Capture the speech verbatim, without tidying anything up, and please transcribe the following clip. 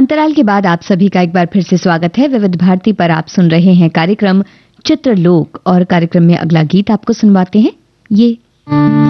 अंतराल के बाद आप सभी का एक बार फिर से स्वागत है। विविध भारती पर आप सुन रहे हैं कार्यक्रम चित्रलोक और कार्यक्रम में अगला गीत आपको सुनवाते हैं ये